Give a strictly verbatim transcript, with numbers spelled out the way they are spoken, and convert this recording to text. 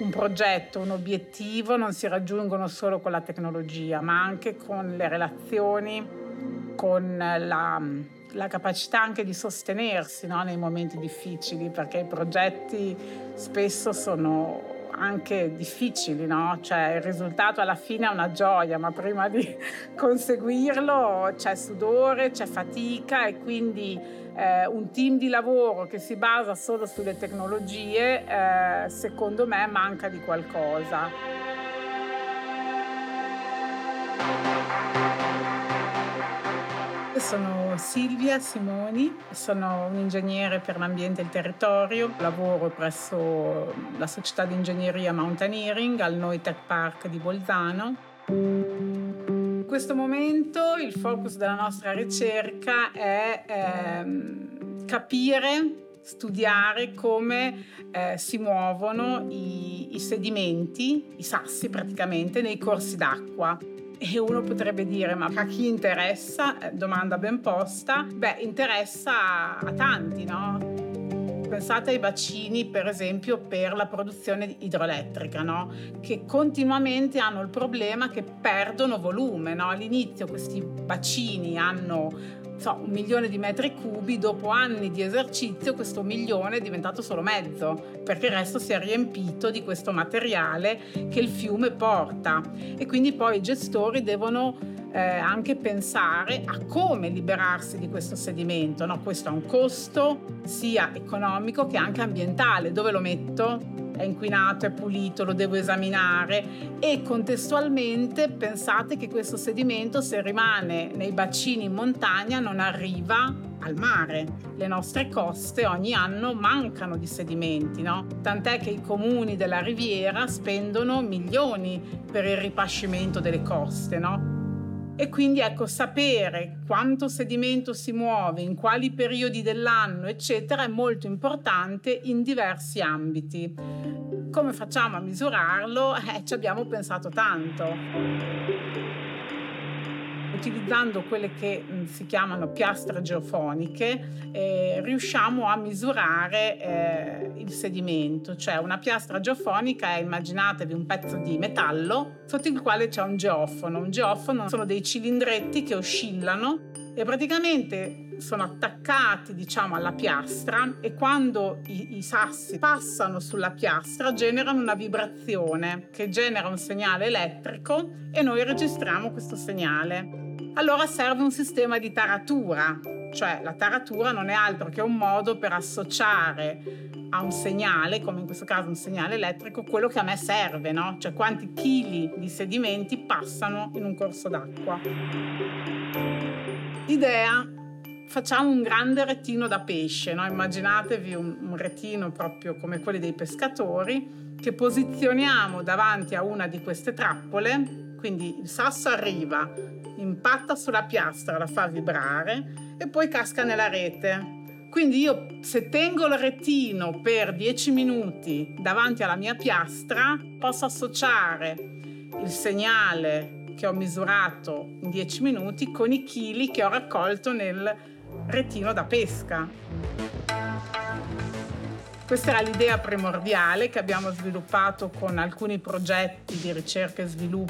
un progetto, un obiettivo non si raggiungono solo con la tecnologia, ma anche con le relazioni, con la, la capacità anche di sostenersi, no, nei momenti difficili, perché i progetti spesso sono anche difficili, no? Cioè il risultato alla fine è una gioia, ma prima di conseguirlo c'è sudore, c'è fatica e quindi eh, un team di lavoro che si basa solo sulle tecnologie, eh, secondo me manca di qualcosa. Sono Silvia Simoni, sono un ingegnere per l'ambiente e il territorio, lavoro presso la società di ingegneria Mountaineering al Noitech Park di Bolzano. In questo momento il focus della nostra ricerca è ehm, capire, studiare come eh, si muovono i, i sedimenti, i sassi praticamente, nei corsi d'acqua. E uno potrebbe dire, ma a chi interessa? Domanda ben posta. Beh, interessa a tanti, no? Pensate ai bacini, per esempio, per la produzione idroelettrica, no? Che continuamente hanno il problema che perdono volume, no? All'inizio questi bacini hanno so, un milione di metri cubi, dopo anni di esercizio questo milione è diventato solo mezzo, perché il resto si è riempito di questo materiale che il fiume porta. E quindi poi i gestori devono eh, anche pensare a come liberarsi di questo sedimento, no? Questo ha un costo sia economico che anche ambientale. Dove lo metto? È inquinato, è pulito, lo devo esaminare e contestualmente pensate che questo sedimento, se rimane nei bacini in montagna, non arriva al mare. Le nostre coste ogni anno mancano di sedimenti, no? Tant'è che i comuni della riviera spendono milioni per il ripascimento delle coste, no? E quindi ecco, sapere quanto sedimento si muove, in quali periodi dell'anno, eccetera, è molto importante in diversi ambiti. Come facciamo a misurarlo? Eh, ci abbiamo pensato tanto. Utilizzando quelle che mh, si chiamano piastre geofoniche, eh, riusciamo a misurare eh, il sedimento. Cioè una piastra geofonica è, immaginatevi, un pezzo di metallo sotto il quale c'è un geofono. Un geofono sono dei cilindretti che oscillano e praticamente sono attaccati, diciamo, alla piastra e quando i, i sassi passano sulla piastra generano una vibrazione che genera un segnale elettrico e noi registriamo questo segnale. Allora serve un sistema di taratura, cioè la taratura non è altro che un modo per associare a un segnale, come in questo caso un segnale elettrico, quello che a me serve, no? Cioè quanti chili di sedimenti passano in un corso d'acqua. Idea: facciamo un grande retino da pesce, no? Immaginatevi un, un retino proprio come quelli dei pescatori che posizioniamo davanti a una di queste trappole, quindi il sasso arriva, impatta sulla piastra, la fa vibrare e poi casca nella rete. Quindi io, se tengo il retino per dieci minuti davanti alla mia piastra, posso associare il segnale che ho misurato in dieci minuti con i chili che ho raccolto nel retino da pesca. Questa era l'idea primordiale che abbiamo sviluppato con alcuni progetti di ricerca e sviluppo